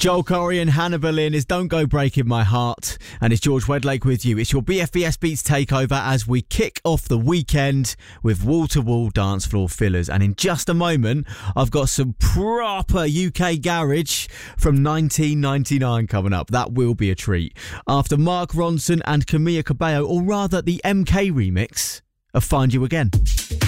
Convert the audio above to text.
Joel Corey and Hannah Boleyn is Don't Go Breaking My Heart, and it's George Wedlake with you. It's your BFBS Beats takeover as we kick off the weekend with wall-to-wall dance floor fillers. And in just a moment, I've got some proper UK garage from 1999 coming up. That will be a treat. After Mark Ronson and Camilla Cabello, or rather the MK remix of Find You Again.